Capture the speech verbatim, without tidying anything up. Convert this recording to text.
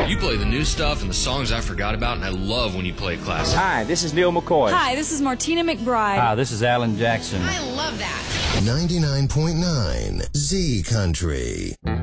You play the new stuff and the songs I forgot about, and I love when you play classic. Hi, this is Neil McCoy. Hi, this is Martina McBride. Hi, this is Alan Jackson. I love that. ninety-nine point nine Z Country.